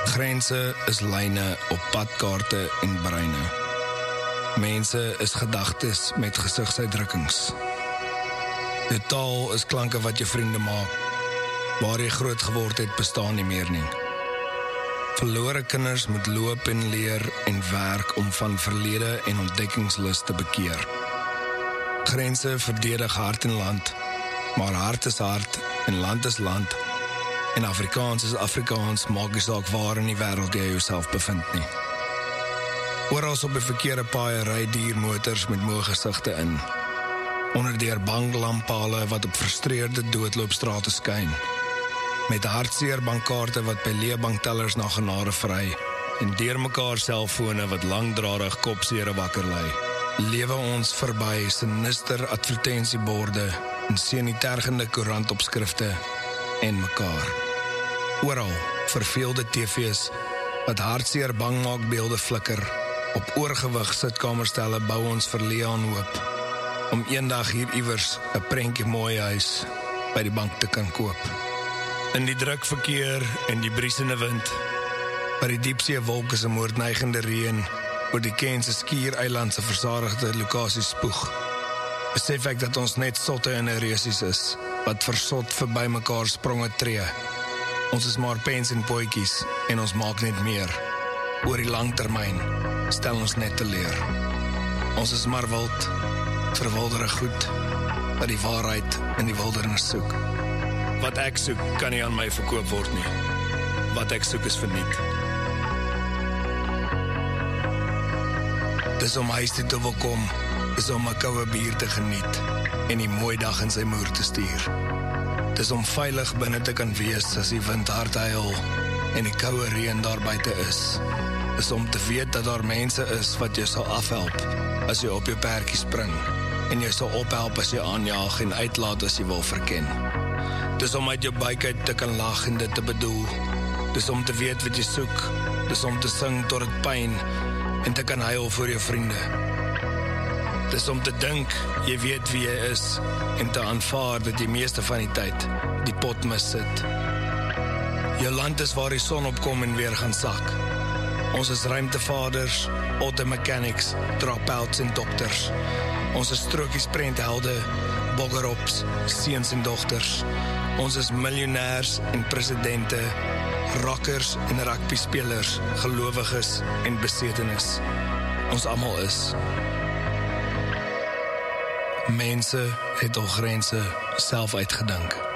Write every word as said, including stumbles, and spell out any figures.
Grense is lyne op padkaarte en breine. Mense is gedagtes met gesigsuitdrukkings. Die taal is klanke wat jou vriende maak. Waar jy groot geword het, bestaan nie meer nie. Verlore kinders moet loop en leer en werk om van verlede en ontdekkingslus te bekeer. Grense verdedig hart en land, maar hart is hart en land is land. En Afrikaans is Afrikaans, maak die saak waar in die wêreld jy jouself bevind nie. Oral op die verkeerde paaie ry diermotors met moe gesigte in. Onderdeur banklamppale wat op frustreerde doodloopstrate skyn. Met hartseer bankkaarte wat by leebanktellers na genade vry. En deur mekaar selfone wat langdradig kopsere wakker lei. Lewe ons verby sinister advertentieborde en senitergende koerantopskrifte en mekaar. Oral verveelde T V's wat hartseer bangmaakbeelde flikker. Op oorgewig sitkamerstelle bou ons verlee aan hoop om eendag hier iewers 'n prentjie mooi huis by die bank te kan koop. In die druk verkeer en die briesende wind, by die diepsee wolke se moordneigende reën oor die Kaapse skiereiland se versadigde lokasies spoeg, besef ek dat ons net sotte in 'n resies is, wat versot verby mekaar spronge tree. Ons is maar pens en potjies en ons maak net meer. Oor die langtermyn stel ons net te leer. Ons is maar wild, verwilderde goed, wat die waarheid in die wildernis soek. Wat ek soek, kan nie aan my verkoop word nie. Wat ek soek is verniet. Dis om huis toe te wil kom, dis om 'n koue bier te geniet en die mooi dag in sy moer te stuur. Dis om veilig binne te kan wees as die wind hard huil en die koue reën daar buite is. Dis om te weet dat daar mense is wat jou sal afhelp as jy op jou perdjie spring en jy sal ophelp as jy aanjaag en uitlaat as jy wil verken. Dis om uit jou buik uit te kan lag en dit te bedoel. Dis om te weet wat jy soek. Dis om te sing tot dit pyn en te kan huil vir jou vriende. Dis om te dink jy weet wie jy is en te aanvaar dat jy meeste van die tyd die pot mis sit. Jou land is waar die son opkom en weer gaan sak. Ons is ruimtevaders, automechanics, dropouts en dokters. Ons is strokies prenthelde, boggerops, seuns en dogters. Ons is miljonêers en presidente, rockers en rugbyspelers, gelowiges en besetenis. Ons almal is. Mense het al grense self uitgedink.